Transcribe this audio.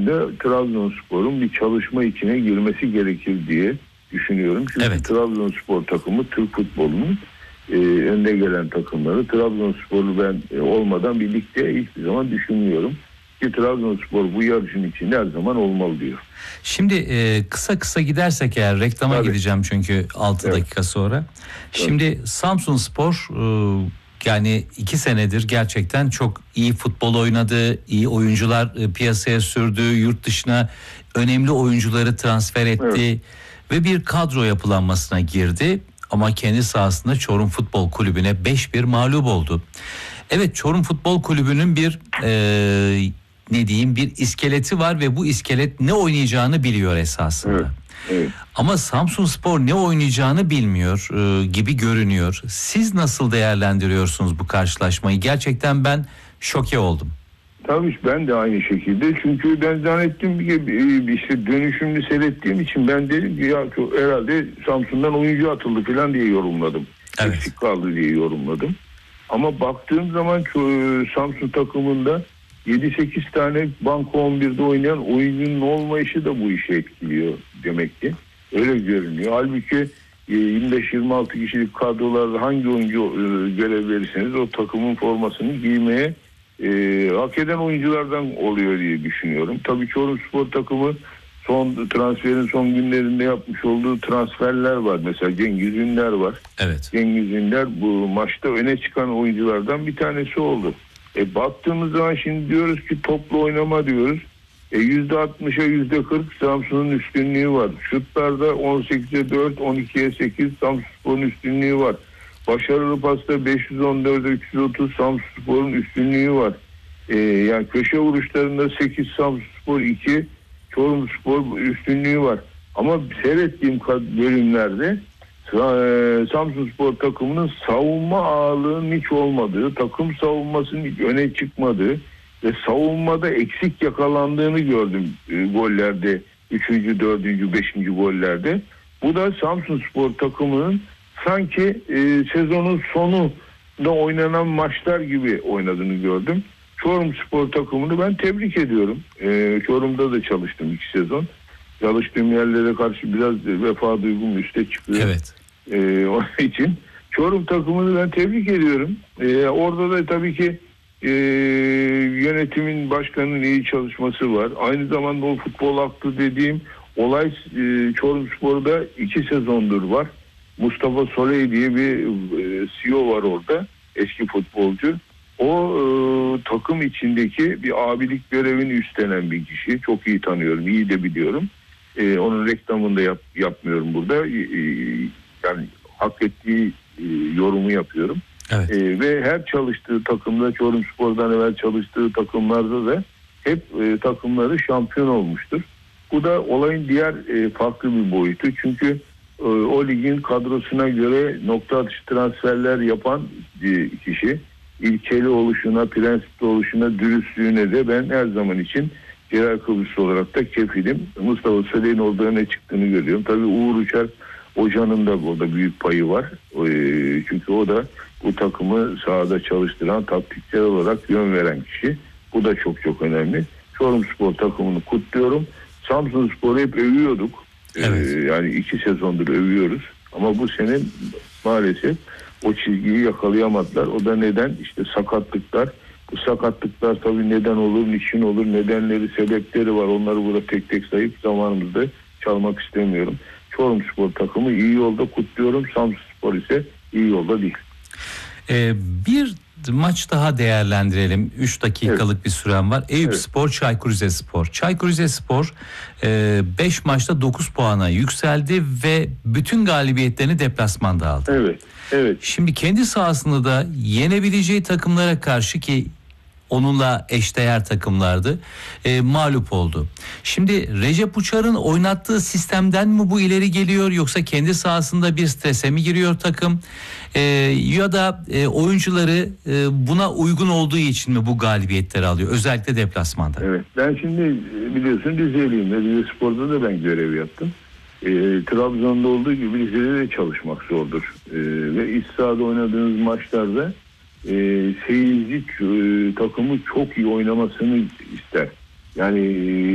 için de Trabzonspor'un bir çalışma içine girmesi gerekir diye düşünüyorum. Çünkü Trabzonspor takımı Türk futbolunun önde gelen takımları. Trabzonspor'u ben olmadan birlikte hiçbir zaman düşünmüyorum. Ki Trabzonspor bu yarışın içinde her zaman olmalı diyor. Şimdi kısa gidersek eğer reklama gideceğim çünkü 6 dakika sonra. Şimdi Samsunspor yani 2 senedir gerçekten çok iyi futbol oynadı, iyi oyuncular piyasaya sürdü, yurt dışına önemli oyuncuları transfer etti ve bir kadro yapılanmasına girdi. Ama kendi sahasında Çorum Futbol Kulübü'ne 5-1 mağlup oldu. Evet, Çorum Futbol Kulübü'nün bir bir iskeleti var ve bu iskelet ne oynayacağını biliyor esasında. Evet. Ama Samsunspor ne oynayacağını bilmiyor gibi görünüyor. Siz nasıl değerlendiriyorsunuz bu karşılaşmayı? Gerçekten ben şoke oldum. Tabii ben de aynı şekilde. Çünkü ben zannettim ki işte dönüşümlü seyrettiğim için ben dedim ki ya herhalde Samsun'dan oyuncu atıldı falan diye yorumladım. Eksik kaldı diye yorumladım. Ama baktığım zaman Samsun takımında 7-8 tane banko 11'de oynayan oyuncunun olmayışı da bu işi etkiliyor demek ki. Öyle görünüyor. Halbuki 25-26 kişilik kadrolarda hangi oyuncu görev verirseniz o takımın formasını giymeye hak eden oyunculardan oluyor diye düşünüyorum. Tabii Çorumspor takımı transferin son günlerinde yapmış olduğu transferler var. Mesela Cengiz Ünder var. Evet. Cengiz Ünder bu maçta öne çıkan oyunculardan bir tanesi oldu. Baktığımız zaman şimdi diyoruz ki toplu oynama diyoruz. %60'a %40 Samsun'un üstünlüğü var. Şutlarda 18'e 4, 12'ye 8 Samsunspor'un üstünlüğü var. Başarılı pasta 514'e 330 Samsunspor'un üstünlüğü var. Yani köşe vuruşlarında 8 Samsunspor, 2 Çorumspor üstünlüğü var. Ama seyrettiğim bölümlerde Samsunspor takımının savunma ağırlığının hiç olmadığı, takım savunmasının hiç öne çıkmadığı ve savunmada eksik yakalandığını gördüm gollerde. 3. 4. 5. gollerde. Bu da Samsunspor takımının sanki sezonun sonunda oynanan maçlar gibi oynadığını gördüm. Çorumspor takımını ben tebrik ediyorum. Çorum'da da çalıştım 2 sezon. Çalıştığım yerlere karşı biraz vefa duygum üste çıkıyor. Evet. Onun için Çorum takımını ben tebrik ediyorum. Orada da tabii ki yönetimin, başkanının iyi çalışması var. Aynı zamanda o futbol aklı dediğim olay Çorumspor'da 2 sezondur var. Mustafa Soley diye bir CEO var orada. Eski futbolcu. O takım içindeki bir abilik görevini üstlenen bir kişi. Çok iyi tanıyorum, iyi de biliyorum. Onun reklamını da yapmıyorum burada. Yani hak ettiği yorumu yapıyorum. Evet. Ve her çalıştığı takımda, Çorumspor'dan evvel çalıştığı takımlarda da hep takımları şampiyon olmuştur. Bu da olayın diğer farklı bir boyutu. Çünkü o ligin kadrosuna göre nokta atışı transferler yapan kişi, ilkeli oluşuna, prensipli oluşuna, dürüstlüğüne de ben her zaman için Genel Kıbrıs olarak da kefilim. Mustafa Söyley'in orada öne çıktığını görüyorum. Tabii Uğur Uçar Hoca'nın da orada büyük payı var. Çünkü o da bu takımı sahada çalıştıran, taktiksel olarak yön veren kişi. Bu da çok çok önemli. Çorumspor takımını kutluyorum. Samsunspor'u hep övüyorduk. Evet. Yani 2 sezondur övüyoruz. Ama bu sene maalesef o çizgiyi yakalayamadılar. O da neden? İşte sakatlıklar. Bu sakatlıklar tabii neden olur, niçin olur, nedenleri, sebepleri var. Onları burada tek tek sayıp zamanımızda çalmak istemiyorum. Çorumspor takımı iyi yolda, kutluyorum. Samsunspor ise iyi yolda değil. Bir maç daha değerlendirelim. 3 dakikalık bir süren var. Eyüpspor, Çaykur Rizespor. Çaykur Rizespor 5 maçta 9 puana yükseldi ve bütün galibiyetlerini deplasmanda aldı. Evet. Şimdi kendi sahasında da yenebileceği takımlara karşı, ki onunla eşdeğer takımlardı, mağlup oldu. Şimdi Recep Uçar'ın oynattığı sistemden mi bu ileri geliyor, yoksa kendi sahasında bir strese mi giriyor takım, ya da oyuncuları buna uygun olduğu için mi bu galibiyetleri alıyor, özellikle deplasmanda? Evet, ben şimdi biliyorsun Rizeliyim ve Rizespor'da da ben görev yaptım. Trabzon'da olduğu gibi Rize'de de çalışmak zordur. Ve iç sahada oynadığınız maçlarda seyirci takımı çok iyi oynamasını ister. Yani